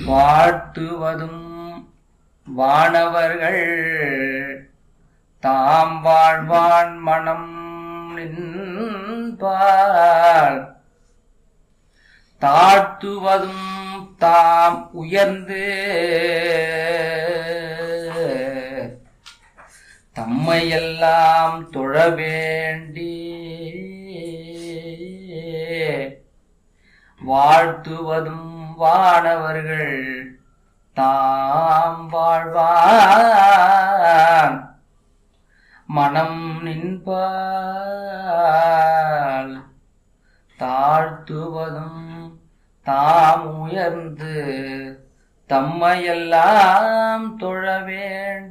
வாழ்த்துவதும் வானவர்கள் தாம் வாழ்வான் மனம் நின்பார் தாழ்த்துவதும் தாம் உயர்ந்து தம்மையெல்லாம் தொழ வேண்டி வாழ்த்துவதும் வானவர்கள் தாம் வாழ்வான் மனம் நின்பால் தாழ்த்துவதும் தாம் உயர்ந்து தம்மையெல்லாம் தொழ வேண்டி